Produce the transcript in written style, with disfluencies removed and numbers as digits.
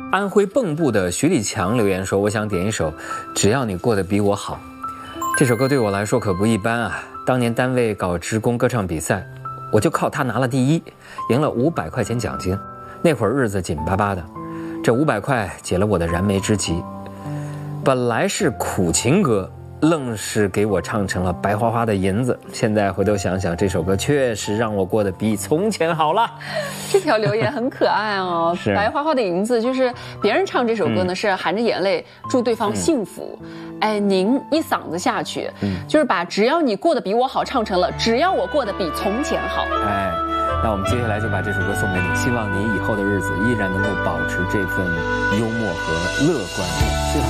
安徽蚌埠的徐立强留言说，我想点一首《只要你过得比我好》。这首歌对我来说可不一般啊！当年单位搞职工歌唱比赛，我就靠它拿了第1，赢了500块钱奖金。那会儿日子紧巴巴的，这500块解了我的燃眉之急。本来是苦情歌，愣是给我唱成了白花花的银子。现在回头想想，这首歌确实让我过得比从前好了。 这条留言很可爱哦，白花花的银子，就是别人唱这首歌呢，是含着眼泪祝对方幸福。哎，您一嗓子下去，就是把只要你过得比我好唱成了只要我过得比从前好。 哎，那我们接下来就把这首歌送给你，希望你以后的日子依然能够保持这份幽默和乐观。